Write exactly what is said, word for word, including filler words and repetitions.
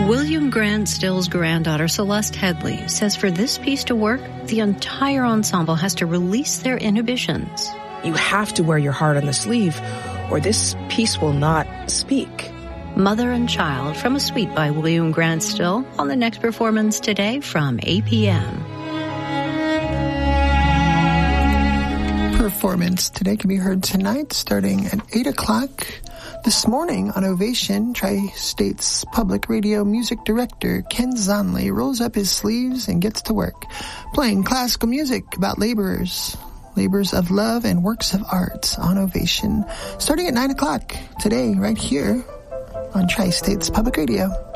William Grant Still's granddaughter, Celeste Headley, says for this piece to work, the entire ensemble has to release their inhibitions. You have to wear your heart on the sleeve, or this piece will not speak. Mother and Child from a suite by William Grant Still on the next performance today from eight p.m. Performance today can be heard tonight starting at eight o'clock. This morning on Ovation, Tri-State's Public Radio music director Ken Zonley rolls up his sleeves and gets to work, playing classical music about laborers, labors of love and works of art on Ovation, starting at nine o'clock today right here on Tri-State's Public Radio.